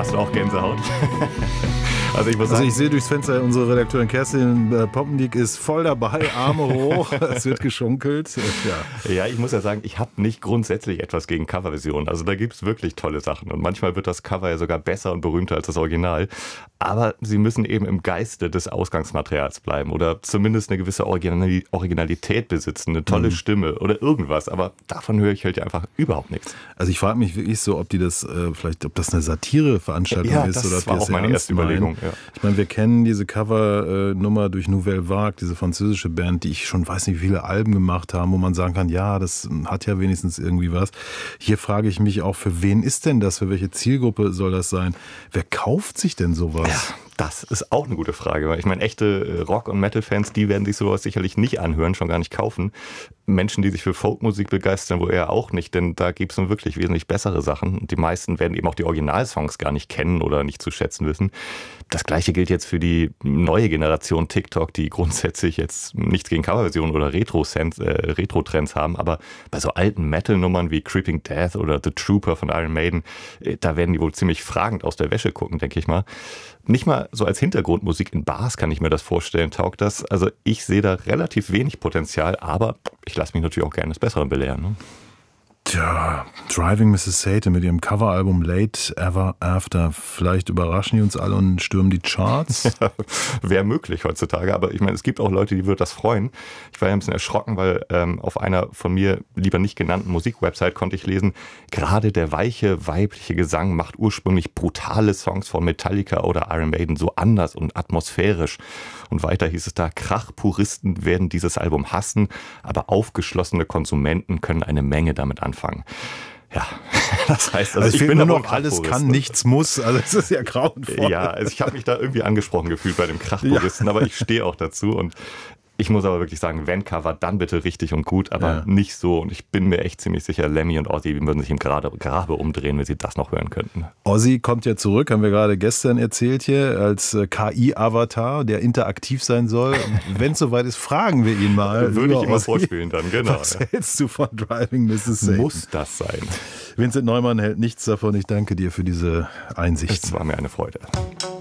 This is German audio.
Hast du auch Gänsehaut? Also ich sehe durchs Fenster, unsere Redakteurin Kerstin Poppendiek ist voll dabei, Arme hoch, es wird geschunkelt. Ja, ich muss ja sagen, ich habe nicht grundsätzlich etwas gegen Coverversionen. Also da gibt es wirklich tolle Sachen und manchmal wird das Cover ja sogar besser und berühmter als das Original. Aber sie müssen eben im Geiste des Ausgangsmaterials bleiben oder zumindest eine gewisse Originalität besitzen, eine tolle Stimme oder irgendwas. Aber davon höre ich halt einfach überhaupt nichts. Also ich frage mich wirklich so, ob die das ob das eine Satireveranstaltung ist oder ob das war auch meine erste Überlegung. Ja. Ich meine, wir kennen diese Cover-Nummer durch Nouvelle Vague, diese französische Band, die ich schon weiß nicht, wie viele Alben gemacht haben, wo man sagen kann, ja, das hat ja wenigstens irgendwie was. Hier frage ich mich auch, für wen ist denn das? Für welche Zielgruppe soll das sein? Wer kauft sich denn sowas? Ja. Das ist auch eine gute Frage. Ich meine, echte Rock- und Metal-Fans, die werden sich sowas sicherlich nicht anhören, schon gar nicht kaufen. Menschen, die sich für Folkmusik begeistern, wohl eher auch nicht, denn da gibt es nun wirklich wesentlich bessere Sachen. Und die meisten werden eben auch die Originalsongs gar nicht kennen oder nicht zu schätzen wissen. Das Gleiche gilt jetzt für die neue Generation TikTok, die grundsätzlich jetzt nichts gegen Coverversionen oder Retro-Trends haben, aber bei so alten Metal-Nummern wie Creeping Death oder The Trooper von Iron Maiden, da werden die wohl ziemlich fragend aus der Wäsche gucken, denke ich mal. Nicht mal so als Hintergrundmusik in Bars kann ich mir das vorstellen, taugt das. Also ich sehe da relativ wenig Potenzial, aber ich lasse mich natürlich auch gerne des Besseren belehren. Ne? Tja, Driving Mrs. Satan mit ihrem Coveralbum Late Ever After. Vielleicht überraschen die uns alle und stürmen die Charts. Ja, wäre möglich heutzutage, aber ich meine, es gibt auch Leute, die würde das freuen. Ich war ja ein bisschen erschrocken, weil auf einer von mir lieber nicht genannten Musikwebsite konnte ich lesen, gerade der weiche weibliche Gesang macht ursprünglich brutale Songs von Metallica oder Iron Maiden so anders und atmosphärisch. Und weiter hieß es da, Krachpuristen werden dieses Album hassen, aber aufgeschlossene Konsumenten können eine Menge damit anfangen. Ja, das heißt, also ich bin nur noch alles kann, nichts muss, also es ist ja grauenvoll. Ja, also ich habe mich da irgendwie angesprochen gefühlt bei dem Krachpuristen, aber ich stehe auch dazu und ich muss aber wirklich sagen, wenn Cover, dann bitte richtig und gut, aber nicht so. Und ich bin mir echt ziemlich sicher, Lemmy und Ozzy würden sich im Grabe umdrehen, wenn sie das noch hören könnten. Ozzy kommt ja zurück, haben wir gerade gestern erzählt hier, als KI-Avatar, der interaktiv sein soll. Wenn es soweit ist, fragen wir ihn mal. Würde ich immer vorspielen dann, genau. Was hältst du von Driving Mrs. Satan? Muss das sein? Vincent Neumann hält nichts davon. Ich danke dir für diese Einsicht. Es war mir eine Freude.